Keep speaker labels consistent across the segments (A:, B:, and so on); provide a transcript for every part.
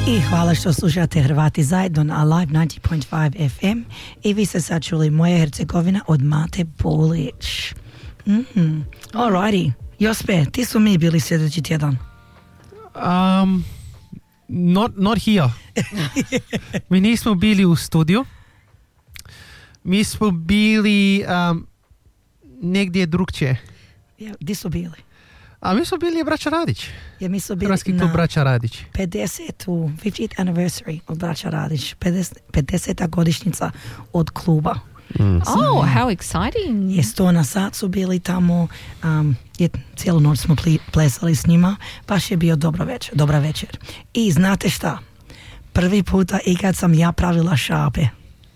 A: I hvala što slušate Hrvati zajedno na Live 90.5 FM i vi ste sad čuli Moja Hercegovina od Mate Bulić. Alrighty. Jospe, ti su mi bili sljedeći tjedan?
B: Not here. Mi nismo bili u studiju. Mi smo bili negdje drugčije.
A: Gdje su bili?
B: A mi smo bili Braća Radić.
A: Mi su bili
B: Hrvatski klub Braća Radić.
A: 50th anniversary od Braća Radić. 50. godišnjica od kluba.
C: Oh, how exciting.
A: Je 100 na sat su bili tamo, cijelu noć smo plesali s njima, baš je bio dobra večer. I znate šta? Prvi puta i kad sam ja pravila šape.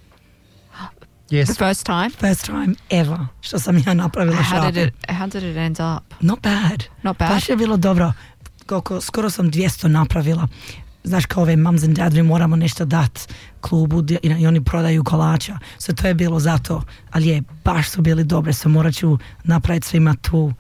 B: Yes.
C: The first time?
A: First time ever što sam ja napravila šape.
C: How did it end up?
A: Not bad. Baš je bilo dobro. Skoro sam 200 napravila. Znaš, kao ove mums and dad, mi moramo nešto dat klubu i oni prodaju kolača. To je bilo zato, ali baš su bili dobre. Morat ću napraviti svima tu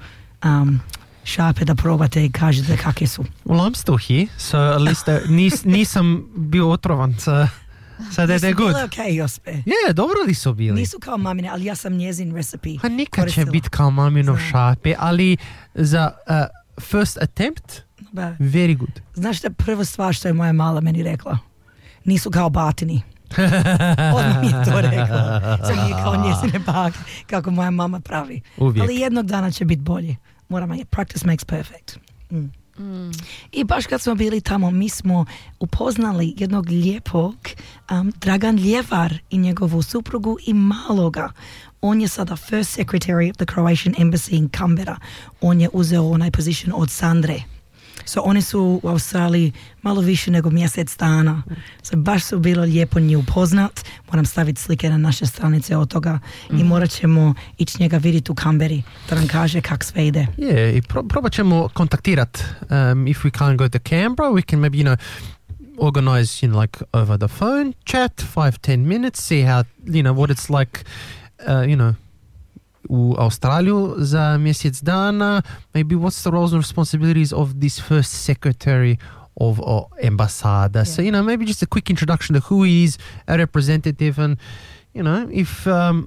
A: šape da probate i kažete kakve su.
B: Well, I'm still here, so at least nisam bio otrovan, so they're good.
A: Nisu bile Jospe.
B: Dobro li su bili?
A: Nisu kao mamine, ali ja sam njezin recipe.
B: Pa nikad će biti kao mamino šape, ali za first attempt, very good.
A: Znaš da prva stvar što je moja mala meni rekla? Nisu kao batini. Odmah mi je to rekla. Sad nije kao njezine bake, kako moja mama pravi.
B: Uvijek.
A: Ali jednog dana će biti bolje. Moramo je, practice makes perfect. I baš kad smo bili tamo, mi smo upoznali jednog lijepog Dragan Ljevar i njegovu suprugu i maloga. On je sada first secretary of the Croatian embassy in Canberra. On je uzeo onaj position od Sandre. Oni su u Australiji malo više nego mjesec dana. Baš su bilo lijepo njih upoznat. Moram staviti slike na naše stranice od toga i morat ćemo ići njega vidjeti u Canberri da nam kaže kak sve ide.
B: I probat ćemo kontaktirat. If we can't go to Canberra, we can maybe, organize, like over the phone chat, 5-10 minutes, see how, what it's like, u Australiju za mjesec dana. Maybe what's the roles and responsibilities of this first secretary of ambasada. So, maybe just a quick introduction to who he is, a representative, and, if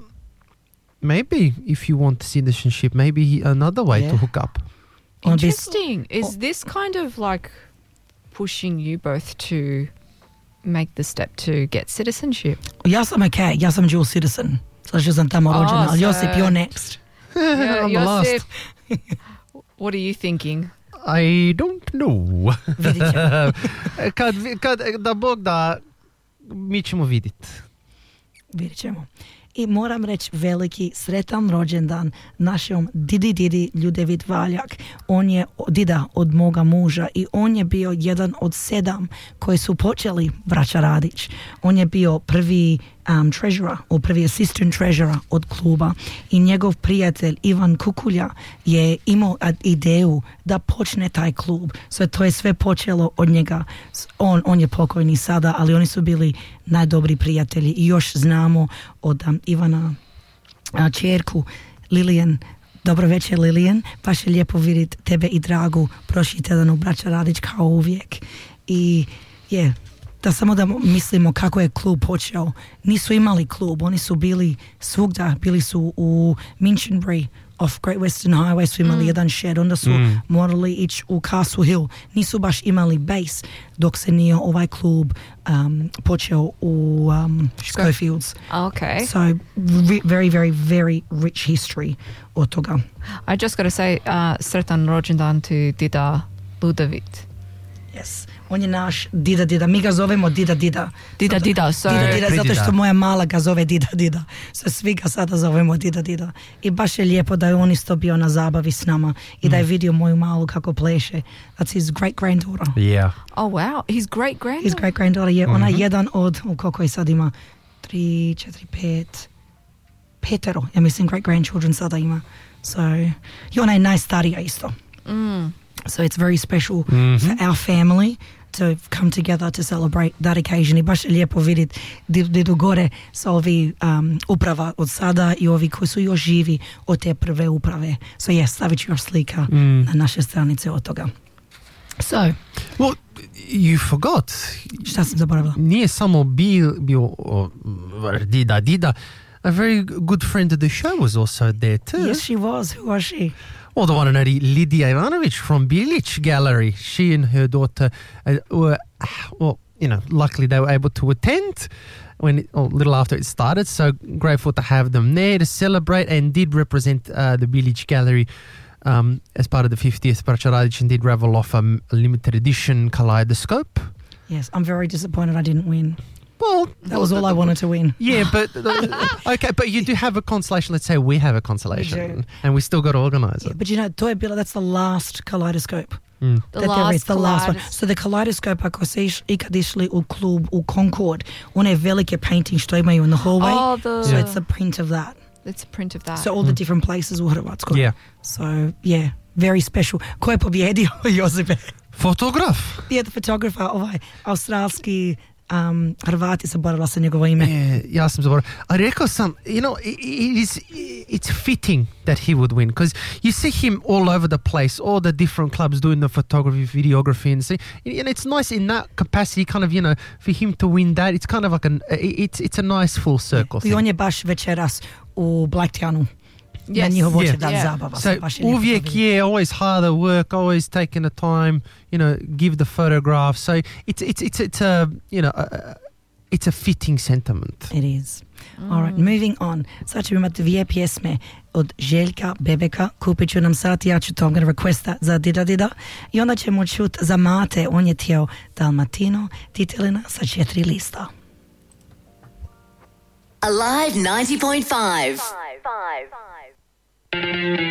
B: maybe if you want citizenship, maybe another way to hook up.
C: Interesting. Is this kind of like pushing you both to make the step to get citizenship?
A: Ja sam okay. Ja sam dual citizen. So sam tamo rođena. Ali Josip, you're next.
B: I'm the last.
C: What are you thinking?
B: I don't know.
A: Vidit ćemo.
B: kad da Bog da, mi ćemo vidjeti.
A: Vidit ćemo. I moram reći veliki sretan rođendan našem didi Ljudevit Valjak. On je dida od moga muža i on je bio jedan od 7 koji su počeli Braća Radić. On je bio prvi treasurer, prvi assistant treasurer od kluba i njegov prijatelj Ivan Kukulja je imao ideju da počne taj klub. To je sve počelo od njega. On je pokojni sada, ali oni su bili najdobri prijatelji i još znamo od Ivana čerku Lilian. Dobro večer, Lilian. Baš je lijepo vidjeti tebe i Dragu prošli tjedan u Braća Radić kao uvijek. I da samo da mislimo kako je klub počeo. Nisu imali klub, oni su bili svugda, bili su u Minchinbury off Great Western Highway, su imali jedan shed, onda su morali ići u Castle Hill. Nisu baš imali base dok se nije ovaj klub počeo u Schofields.
C: Okay.
A: So very, very, very rich history od toga.
C: I just got to say, sretan rođendan to dida Ludovit.
A: Yes. On je naš dida. Mi ga zovemo dida.
C: Dida,
A: zato što moja mala ga zove dida. Svi ga sada zovemo dida. I baš je lijepo da je on isto bio na zabavi s nama i da je vidio moju malu kako pleše. That's his great granddaughter.
B: Yeah.
C: Oh wow, his great
A: granddaughter je ona jedan od, koliko je sad ima, 3, 4, 5, petero, ja mislim great grandchildren sada ima. I ona je najstarija isto. So it's very special for our family to come together to celebrate that occasion. I baš je lijepo vidjeti didu gore sa ovi uprava od sada i ovi koji su još živi od te prve uprave. Stavit ću još slika na naše stranice od toga.
B: Well, You forgot.
A: Šta sam zaboravila?
B: Nije samo bio Dida. A very good friend of the show was also there too.
A: Yes, she was. Who was she?
B: Well, the one and only Lydia Ivanovic from Bilic Gallery. She and her daughter were, luckily they were able to attend a little after it started. So grateful to have them there to celebrate, and did represent the Bilic Gallery as part of the 50th. Braća Radić, and did ravel off a limited edition kaleidoscope.
A: Yes, I'm very disappointed I didn't win.
B: Well,
A: that was all I wanted to win.
B: Yeah, but okay, but you do have a consolation. Let's say we have a consolation, and we still got to organise it.
A: But to je bila, that's the last kaleidoscope.
C: The last
A: one. So the kaleidoscope, ako se ikad išli u klub u Concord, one velike painting što imaju in the hallway. So it's a print of that.
C: It's a print of that.
A: So all the different places u Hrvatskoj.
B: Yeah.
A: So yeah, very special. Ko je pobjedio, Josipe?
B: Fotograf.
A: Yeah, the photographer, australski Hrvati, zaboravila se njegovo ime.
B: Ja sam zaboravila. A rekao sam, it's fitting that he would win, because you see him all over the place, all the different clubs doing the photography, videography, and it's nice in that capacity, kind of, for him to win that. It's kind of like it's a nice full circle thing.
A: I on je baš večeras u Blacktownu.
C: Yes.
B: So uvijek je always hard work, always taking the time, give the photograph. So it's a it's a fitting sentiment.
A: It is. All right, moving on. Sad ćemo imati dvije pjesme od Željka Bebeka. Kupit ću nam sat, ja ću to requesta za Dida. I onda ćemo čut za Mate, on je tijel Dalmatino, Titelina sa 4 lista.
D: Alive 90.5.